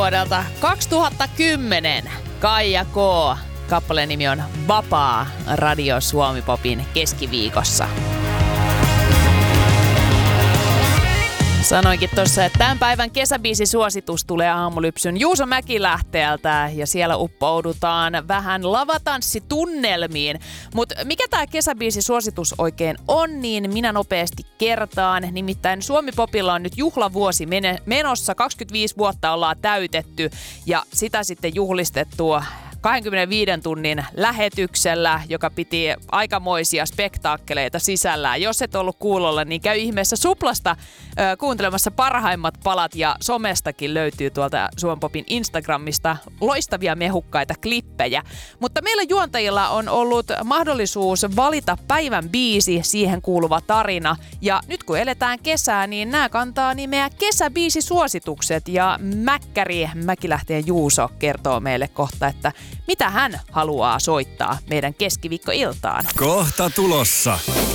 Vuodelta 2010 Kaija K. Kappaleen nimi on Vapaa Radio Suomi-popin keskiviikossa. Sanoinkin tuossa, että tämän päivän kesäbiisisuositus tulee Aamulypsyn Juuso Mäkilähteeltä ja siellä uppoudutaan vähän lavatanssitunnelmiin. Mutta mikä tämä kesäbiisisuositus oikein on, niin minä nopeasti kertaan. Nimittäin Suomi-popilla on nyt juhlavuosi menossa, 25 vuotta ollaan täytetty ja sitä sitten juhlistettua 25 tunnin lähetyksellä, joka piti aikamoisia spektaakkeleita sisällään. Jos et ollut kuulolla, niin käy ihmeessä Suplasta kuuntelemassa parhaimmat palat ja somestakin löytyy tuolta Suomi-popin Instagramista loistavia mehukkaita klippejä. Mutta meillä juontajilla on ollut mahdollisuus valita päivän biisi, siihen kuuluva tarina. Ja nyt kun eletään kesää, niin nämä kantaa nimeä kesäbiisisuositukset. Ja Mäkkäri Mäkilähteen Juuso kertoo meille kohta, että mitä hän haluaa soittaa meidän keskiviikkoiltaan. Kohta tulossa.